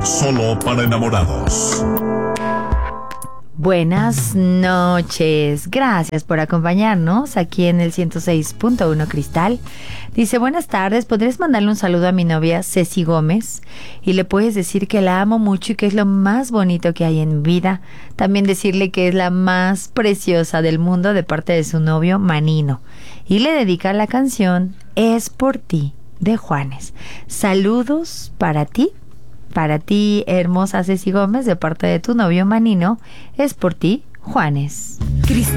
solo para enamorados. Buenas noches, gracias por acompañarnos aquí en el 106.1 Cristal. Dice, buenas tardes, ¿podrías mandarle un saludo a mi novia Ceci Gómez? Y le puedes decir que la amo mucho y que es lo más bonito que hay en mi vida. También decirle que es la más preciosa del mundo de parte de su novio Manino. Y le dedica la canción Es por ti, de Juanes. Saludos para ti, hermosa Ceci Gómez, de parte de tu novio Manino. Es por ti, Juanes.